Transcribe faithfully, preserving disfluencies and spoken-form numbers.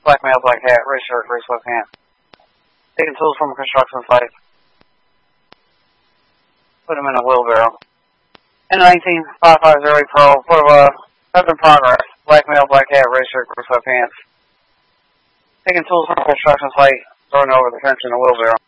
black male, black hat, red shirt, gray sweatpants. Taking tools from a construction site. Put them in a wheelbarrow. And nineteen five five zero eight Pro for uh, theft in progress. Black male, black hat, red shirt, gray sweatpants. Taking tools from a construction site, throwing over the fence in a wheelbarrow.